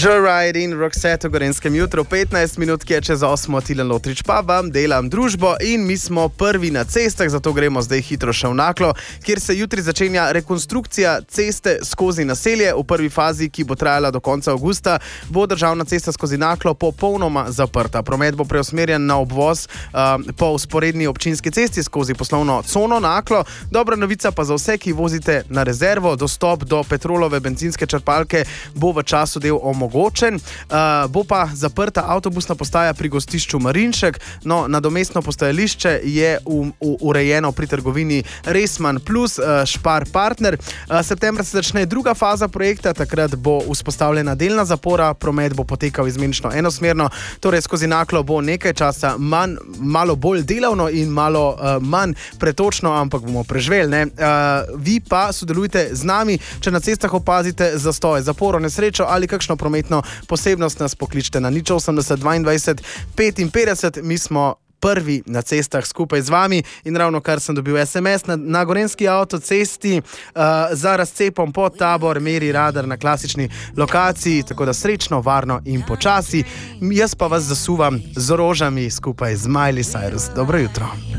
Joyride in Roxette v Gorenskem jutru, 15 minut, ki je čez 8, Tilen Lotrič pa vam delam družbo in mi smo prvi na cestah, zato gremo zdaj hitro še v Naklo, kjer se jutri začenja rekonstrukcija ceste skozi naselje. V prvi fazi, ki bo trajala do konca avgusta, bo državna cesta skozi Naklo popolnoma zaprta. Promet bo preusmerjen na obvoz po vzporedni občinski cesti skozi poslovno cono Naklo. Dobra novica pa za vse, ki vozite na rezervo, dostop do Petrolove bencinske črpalke bo v času del omogočen. Bo pa zaprta avtobusna postaja pri gostišču Marinšek. No, nadomestno postajališče je urejeno pri trgovini Resman plus Špar Partner. Septembra se začne druga faza projekta, takrat bo vzpostavljena delna zapora, promet bo potekal izmenično enosmerno, torej skozi Naklo bo nekaj časa malo bolj delavno in malo manj pretočno, ampak bomo preživeli, ne? Vi pa sodelujte z nami, če na cestah opazite zastoje, zaporo, nesrečo ali kakšno prometno posebnost, nas pokličite na 080 22 55, mi smo prvi na cestah skupaj z vami in ravno kar sem dobil SMS na Gorenski avtocesti za razcepom pod Tabor meri radar na klasični lokaciji, tako da srečno, varno in počasi. Jaz pa vas zasuvam z rožami skupaj z Miley Cyrus. Dobro jutro.